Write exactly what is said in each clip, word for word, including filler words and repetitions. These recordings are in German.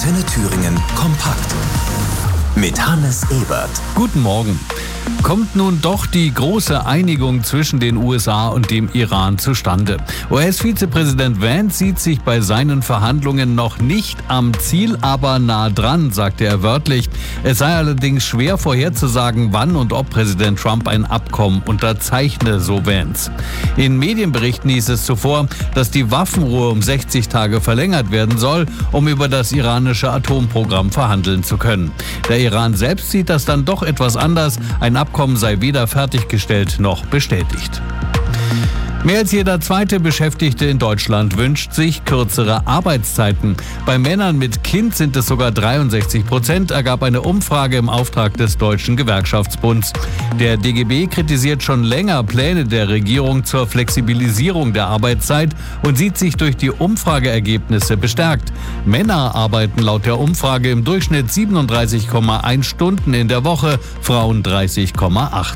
Antenne Thüringen kompakt. Mit Hannes Ebert. Guten Morgen. Kommt nun doch die große Einigung zwischen den U S A und dem Iran zustande? U S-Vizepräsident Vance sieht sich bei seinen Verhandlungen noch nicht am Ziel, aber nah dran, sagte er wörtlich. Es sei allerdings schwer vorherzusagen, wann und ob Präsident Trump ein Abkommen unterzeichne, so Vance. In Medienberichten hieß es zuvor, dass die Waffenruhe um sechzig Tage verlängert werden soll, um über das iranische Atomprogramm verhandeln zu können. Der Iran selbst sieht das dann doch etwas anders. Ein Abkommen sei weder fertiggestellt noch bestätigt. Mehr als jeder zweite Beschäftigte in Deutschland wünscht sich kürzere Arbeitszeiten. Bei Männern mit Kind sind es sogar dreiundsechzig Prozent, ergab eine Umfrage im Auftrag des Deutschen Gewerkschaftsbunds. Der D G B kritisiert schon länger Pläne der Regierung zur Flexibilisierung der Arbeitszeit und sieht sich durch die Umfrageergebnisse bestärkt. Männer arbeiten laut der Umfrage im Durchschnitt siebenunddreißig Komma eins Stunden in der Woche, Frauen dreißig Komma acht.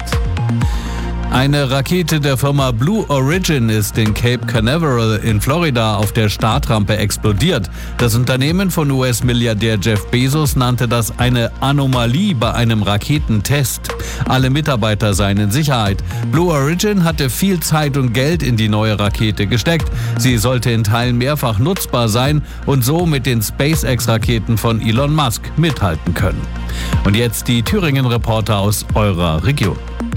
Eine Rakete der Firma Blue Origin ist in Cape Canaveral in Florida auf der Startrampe explodiert. Das Unternehmen von U S-Milliardär Jeff Bezos nannte das eine Anomalie bei einem Raketentest. Alle Mitarbeiter seien in Sicherheit. Blue Origin hatte viel Zeit und Geld in die neue Rakete gesteckt. Sie sollte in Teilen mehrfach nutzbar sein und so mit den SpaceX-Raketen von Elon Musk mithalten können. Und jetzt die Thüringen-Reporter aus eurer Region.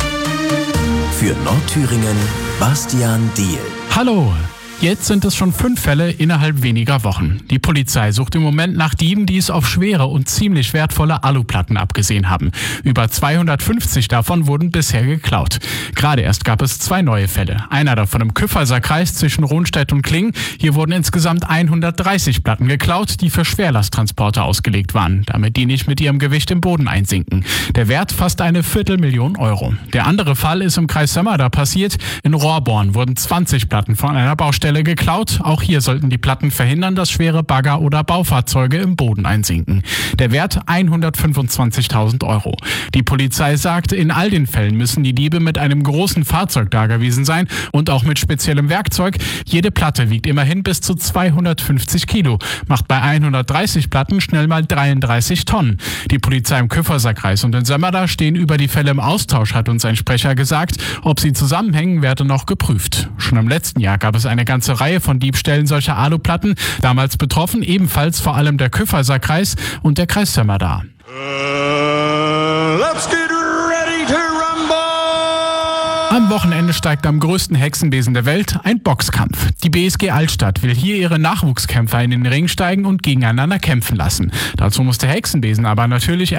Für Nordthüringen Bastian Diehl. Hallo! Jetzt sind es schon fünf Fälle innerhalb weniger Wochen. Die Polizei sucht im Moment nach Dieben, die es auf schwere und ziemlich wertvolle Aluplatten abgesehen haben. Über zweihundertfünfzig davon wurden bisher geklaut. Gerade erst gab es zwei neue Fälle. Einer davon im Kyffhäuser Kreis zwischen Ronstedt und Klingen. Hier wurden insgesamt hundertdreißig Platten geklaut, die für Schwerlasttransporter ausgelegt waren, damit die nicht mit ihrem Gewicht im Boden einsinken. Der Wert fast eine Viertelmillion Euro. Der andere Fall ist im Kreis Sömmerda passiert. In Rohrborn wurden zwanzig Platten von einer Baustelle geklaut. Auch hier sollten die Platten verhindern, dass schwere Bagger oder Baufahrzeuge im Boden einsinken. Der Wert hundertfünfundzwanzigtausend Euro. Die Polizei sagt, in all den Fällen müssen die Diebe mit einem großen Fahrzeug da gewesen sein und auch mit speziellem Werkzeug. Jede Platte wiegt immerhin bis zu zweihundertfünfzig Kilo, macht bei hundertdreißig Platten schnell mal dreiunddreißig Tonnen. Die Polizei im Kyffhäuser Kreis und in Sömmerda stehen über die Fälle im Austausch, hat uns ein Sprecher gesagt. Ob sie zusammenhängen, werde noch geprüft. Schon im letzten Jahr gab es eine ganze Reihe von Diebstählen solcher Aluplatten. Damals betroffen ebenfalls vor allem der Kyffhäuser Kreis und der Kreis Sömmerda. Uh, let's get ready to rumble! Am Wochenende steigt am größten Hexenbesen der Welt ein Boxkampf. Die B S G Altstadt will hier ihre Nachwuchskämpfer in den Ring steigen und gegeneinander kämpfen lassen. Dazu muss der Hexenbesen aber natürlich